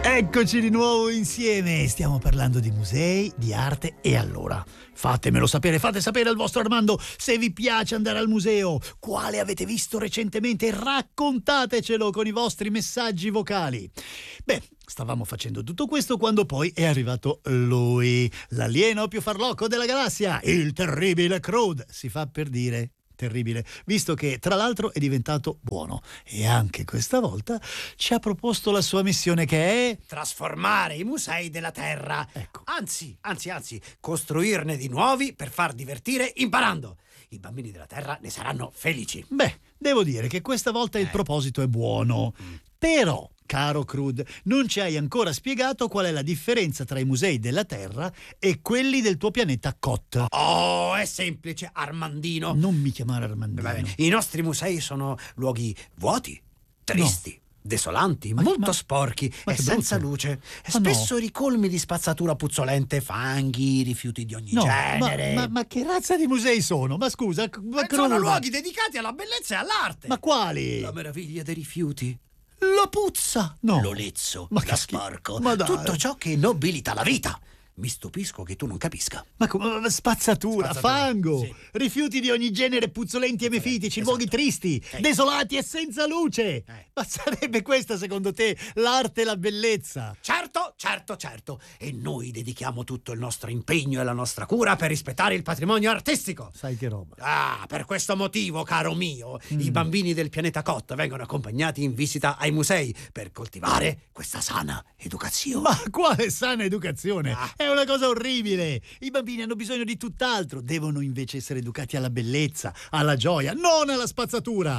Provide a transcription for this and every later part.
Eccoci di nuovo insieme, stiamo parlando di musei, di arte e allora fatemelo sapere, fate sapere al vostro Armando se vi piace andare al museo, quale avete visto recentemente, raccontatecelo con i vostri messaggi vocali. Beh, stavamo facendo tutto questo quando poi è arrivato lui, l'alieno più farlocco della galassia, il terribile Crude, si fa per dire. Terribile, visto che tra l'altro è diventato buono e anche questa volta ci ha proposto la sua missione che è trasformare i musei della Terra. Ecco. Anzi, costruirne di nuovi per far divertire imparando. I bambini della Terra ne saranno felici. Beh, devo dire che questa volta il proposito è buono, però caro Crude, non ci hai ancora spiegato qual è la differenza tra i musei della Terra e quelli del tuo pianeta Kot. Oh, è semplice, Armandino. Non mi chiamare Armandino. I nostri musei sono luoghi vuoti, tristi, desolanti, molto sporchi ma e che senza brutto. luce. Ma Spesso ricolmi di spazzatura puzzolente, fanghi, rifiuti di ogni genere. Ma che razza di musei sono? Ma scusa, ma sono luoghi dedicati alla bellezza e all'arte. Ma quali? La meraviglia dei rifiuti. La puzza, No. l'olezzo, Ma che sporco, ma dai. tutto ciò che nobilita la vita. Mi stupisco che tu non capisca. Ma spazzatura, fango, sì. Rifiuti di ogni genere, puzzolenti e mefitici, esatto. luoghi tristi, desolati e senza luce. Ma sarebbe questa, secondo te, l'arte e la bellezza? Certo. E noi dedichiamo tutto il nostro impegno e la nostra cura per rispettare il patrimonio artistico. Sai che roba. Per questo motivo, caro mio, i bambini del pianeta Kot vengono accompagnati in visita ai musei per coltivare questa sana educazione. Ma quale sana educazione? È una cosa orribile. I bambini hanno bisogno di tutt'altro. Devono invece essere educati alla bellezza, alla gioia, non alla spazzatura.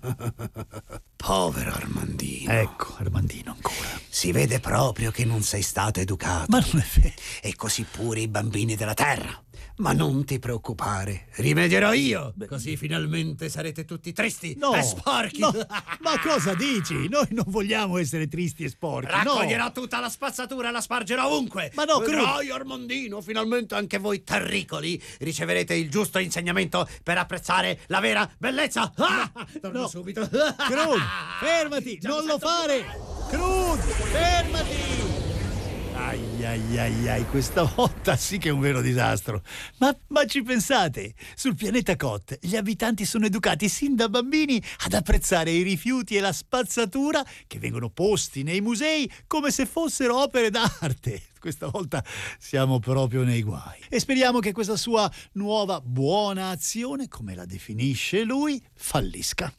Povero Armandino. Ecco, Armandino ancora. Si vede proprio che non sei stato educato. Ma non è vero. E così pure i bambini della Terra. Ma non ti preoccupare, rimedierò io. Così finalmente sarete tutti tristi e sporchi. No. Ma cosa dici? Noi non vogliamo essere tristi e sporchi. Raccoglierò tutta la spazzatura e la spargerò ovunque. Ma no, Vedrai, Armandino, finalmente anche voi terricoli riceverete il giusto insegnamento per apprezzare la vera bellezza. Torno subito. Crude, fermati, non lo fare. Crude, fermati. Ai, questa volta sì che è un vero disastro. Ma ci pensate? Sul pianeta Kot gli abitanti sono educati sin da bambini ad apprezzare i rifiuti e la spazzatura che vengono posti nei musei come se fossero opere d'arte. Questa volta siamo proprio nei guai. E speriamo che questa sua nuova buona azione, come la definisce lui, fallisca.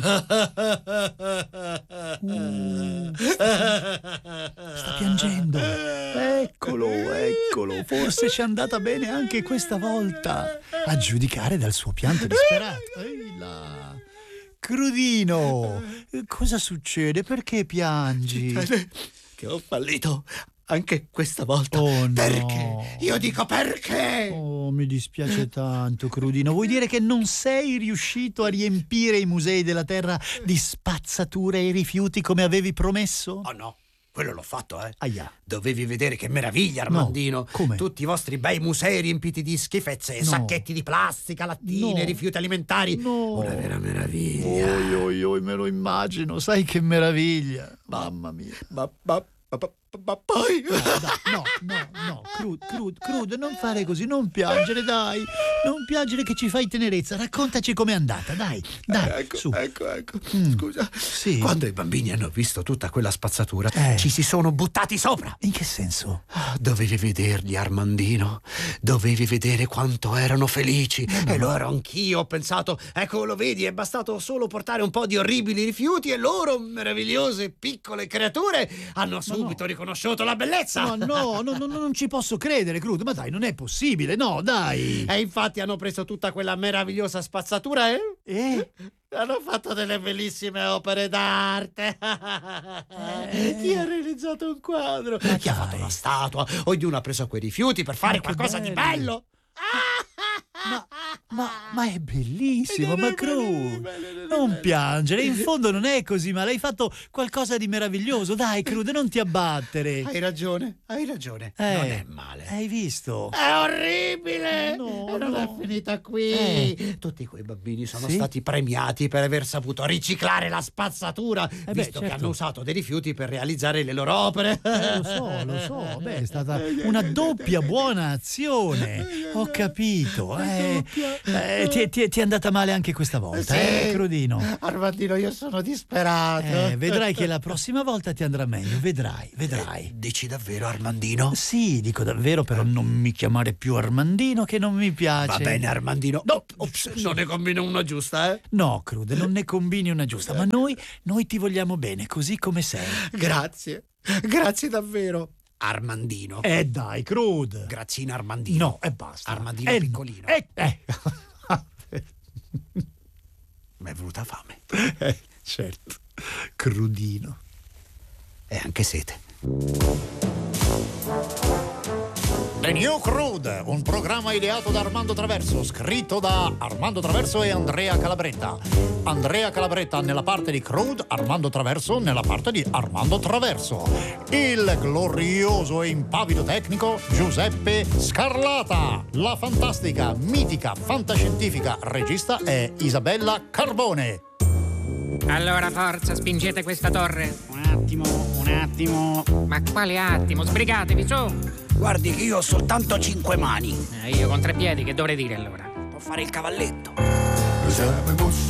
Sta piangendo. Eccolo. Forse ci è andata bene anche questa volta, a giudicare dal suo pianto disperato. Ehi là. Crudino, cosa succede? Perché piangi? Che ho fallito anche questa volta. Oh no. Perché? Io dico perché? Oh, mi dispiace tanto, Crudino. Vuoi dire che non sei riuscito a riempire i musei della Terra di spazzature e rifiuti come avevi promesso? Oh no. Quello l'ho fatto, Ahia. Dovevi vedere che meraviglia, Armandino. No, come? Tutti i vostri bei musei riempiti di schifezze, sacchetti di plastica, lattine, rifiuti alimentari. No. Una vera meraviglia. Oi, me lo immagino. Sai che meraviglia. Mamma mia. Ma poi... No. Crude, non fare così, non piangere, dai. Non piangere che ci fai tenerezza. Raccontaci com'è andata, dai. Su. Ecco. Scusa. Sì. Quando i bambini hanno visto tutta quella spazzatura, ci si sono buttati sopra. In che senso? Dovevi vederli, Armandino. Dovevi vedere quanto erano felici. E lo ero anch'io, ho pensato. Ecco, lo vedi, è bastato solo portare un po' di orribili rifiuti e loro, meravigliose piccole creature, hanno subito riconosciuto la bellezza. Ma no, non ci posso credere, Crude. Ma dai, non è possibile, no, dai. E infatti hanno preso tutta quella meravigliosa spazzatura e hanno fatto delle bellissime opere d'arte. Chi ha realizzato un quadro? Chi ha fatto una statua? Ognuno ha preso quei rifiuti per fare qualcosa di bello. Ma è bellissimo, ma Cru, non piangere, in fondo non è così male, hai fatto qualcosa di meraviglioso, dai Crude, non ti abbattere. Hai ragione, non è male. Hai visto? È orribile! No, E non no. è finita qui. Tutti quei bambini sono stati premiati per aver saputo riciclare la spazzatura, visto che certo. hanno usato dei rifiuti per realizzare le loro opere. Lo so, beh, è stata una doppia buona azione, ho capito. Ti è andata male anche questa volta, Sì. Crudino? Armandino, io sono disperato. Vedrai che la prossima volta ti andrà meglio, vedrai. Dici davvero, Armandino? Sì, dico davvero, però non mi chiamare più Armandino che non mi piace. Va bene, Armandino. No, Ops, non ne combino una giusta, eh? No, Crude, non ne combini una giusta, ma noi ti vogliamo bene, così come sei. Grazie davvero, Armandino. Dai, Crude. Grazzina Armandino. No, e basta. Armandino piccolino. Mi è venuta fame. Certo, Crudino. E anche sete. The New Crude, un programma ideato da Armando Traverso, scritto da Armando Traverso e Andrea Calabretta. Andrea Calabretta nella parte di Crude, Armando Traverso nella parte di Armando Traverso. Il glorioso e impavido tecnico Giuseppe Scarlata. La fantastica, mitica, fantascientifica regista è Isabella Carbone. Allora, forza, spingete questa torre. Un attimo. Ma quale attimo? Sbrigatevi, su! Guardi che io ho soltanto 5 mani. Io con 3 piedi, che dovrei dire allora? Può fare il cavalletto.